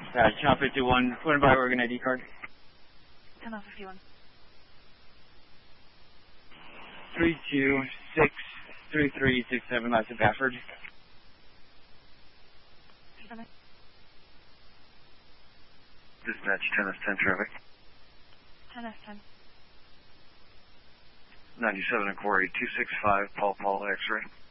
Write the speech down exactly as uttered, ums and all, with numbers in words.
Uh, Channel fifty-one, Twin by Oregon I D card. Channel fifty-one. three two six three three six seven, that's at Bafford. Dispatch ten S ten traffic. ten S ten. ninety-seven inquiry two six five, Paul Paul X-ray.